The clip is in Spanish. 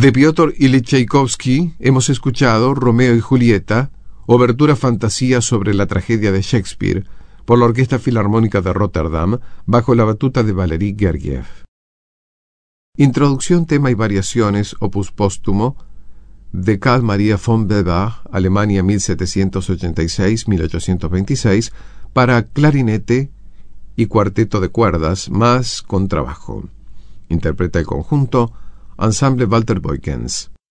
De Piotr Ilich Tchaikovsky hemos escuchado Romeo y Julieta, obertura fantasía sobre la tragedia de Shakespeare, por la Orquesta Filarmónica de Rotterdam, bajo la batuta de Valery Gergiev. Introducción, tema y variaciones, opus póstumo, de Carl Maria von Weber, Alemania 1786-1826, para clarinete y cuarteto de cuerdas, más contrabajo. Interpreta el conjunto Ensemble Walter Beukens.